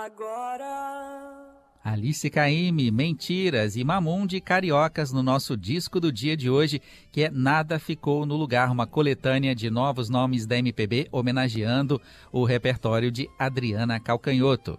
Agora... Alice Caymmi, Mentiras e Mamundi, Cariocas no nosso disco do dia de hoje, que é Nada Ficou no Lugar, uma coletânea de novos nomes da MPB homenageando o repertório de Adriana Calcanhoto.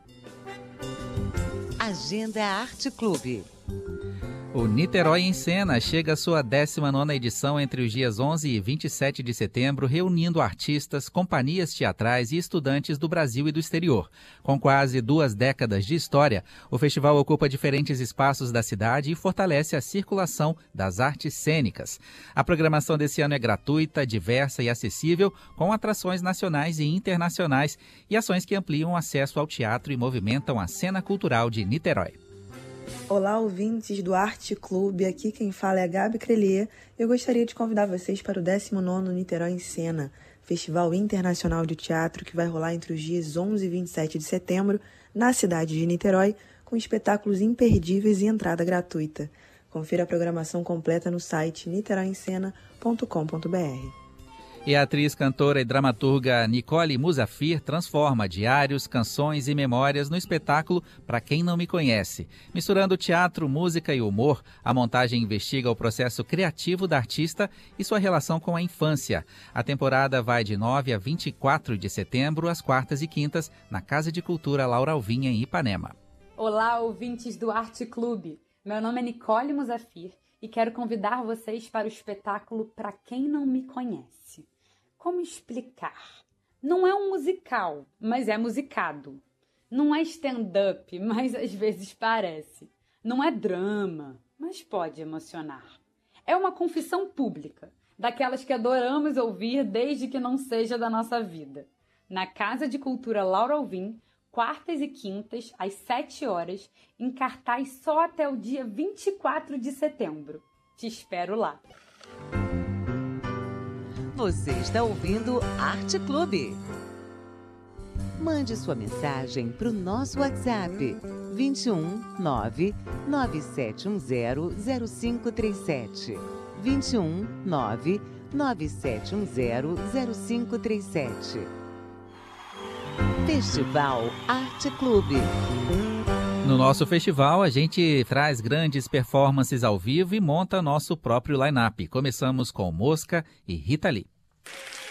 Agenda Arte Clube. O Niterói em Cena chega à sua 19ª edição entre os dias 11 e 27 de setembro, reunindo artistas, companhias teatrais e estudantes do Brasil e do exterior. Com quase 2 décadas de história, o festival ocupa diferentes espaços da cidade e fortalece a circulação das artes cênicas. A programação desse ano é gratuita, diversa e acessível, com atrações nacionais e internacionais e ações que ampliam o acesso ao teatro e movimentam a cena cultural de Niterói. Olá, ouvintes do Arte Clube, aqui quem fala é a Gabi Crelier. Eu gostaria de convidar vocês para o 19º Niterói em Cena, Festival Internacional de Teatro que vai rolar entre os dias 11 e 27 de setembro na cidade de Niterói, com espetáculos imperdíveis e entrada gratuita. Confira a programação completa no site niteroiemcena.com.br. E a atriz, cantora e dramaturga Nicole Musafir transforma diários, canções e memórias no espetáculo Pra Quem Não Me Conhece. Misturando teatro, música e humor, a montagem investiga o processo criativo da artista e sua relação com a infância. A temporada vai de 9 a 24 de setembro, às quartas e quintas, na Casa de Cultura Laura Alvinha, em Ipanema. Olá, ouvintes do Arte Clube. Meu nome é Nicole Musafir e quero convidar vocês para o espetáculo Pra Quem Não Me Conhece. Como explicar? Não é um musical, mas é musicado. Não é stand-up, mas às vezes parece. Não é drama, mas pode emocionar. É uma confissão pública, daquelas que adoramos ouvir desde que não seja da nossa vida. Na Casa de Cultura Laura Alvim, quartas e quintas, às 7 horas, em cartaz só até o dia 24 de setembro. Te espero lá. Você está ouvindo Arte Clube. Mande sua mensagem para o nosso WhatsApp 21 9 9710 0537. 21 9 9710 0537. Festival Arte Clube. No nosso festival, a gente traz grandes performances ao vivo e monta nosso próprio line-up. Começamos com Mosca e Rita Lee.